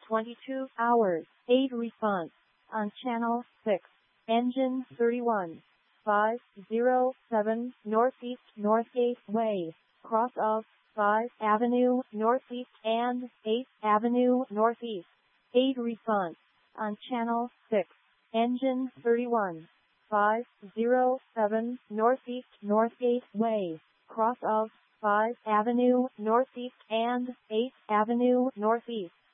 22 hours. 8 response on channel 6. Engine 31. 507 Northeast Northgate Way, cross of 5 Avenue Northeast and 8th Avenue Northeast. 8 response on channel 6. Engine 31. 507 Northeast Northgate Way, cross of 5 Avenue Northeast and 8th Avenue Northeast.